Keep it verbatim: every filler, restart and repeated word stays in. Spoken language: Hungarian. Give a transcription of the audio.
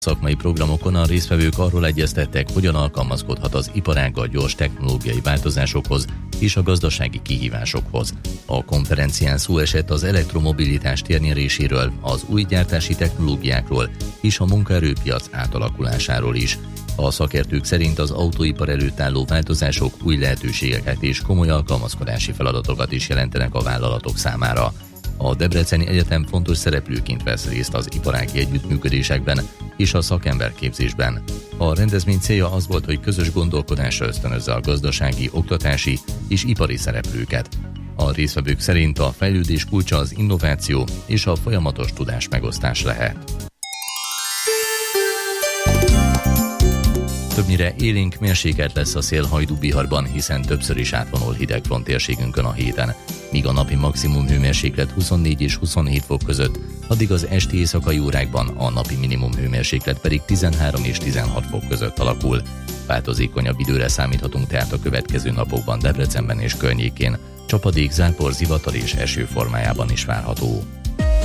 Szakmai programokon a résztvevők arról egyeztettek, hogyan alkalmazkodhat az iparág a gyors technológiai változásokhoz és a gazdasági kihívásokhoz. A konferencián szó esett az elektromobilitás térnyeréséről, az új gyártási technológiákról és a munkaerőpiac átalakulásáról is. A szakértők szerint az autóipar előtt álló változások új lehetőségeket és komoly alkalmazkodási feladatokat is jelentenek a vállalatok számára. A Debreceni Egyetem fontos szereplőként vesz részt az iparági együttműködésekben és a szakemberképzésben. A rendezvény célja az volt, hogy közös gondolkodásra ösztönözze a gazdasági, oktatási és ipari szereplőket. A résztvevők szerint a fejlődés kulcsa az innováció és a folyamatos tudás megosztás lehet. Többnyire élénk mérsékelt lesz a szél Hajdú-Biharban, hiszen többször is átvonul hidegfront térségünkön a héten. Míg a napi maximum hőmérséklet huszonnégy és huszonhét fok között, addig az esti éjszakai órákban a napi minimum hőmérséklet pedig tizenhárom és tizenhat fok között alakul. Változékonyabb időre számíthatunk tehát a következő napokban Debrecenben és környékén, csapadék, zápor, zivatar és eső formájában is várható.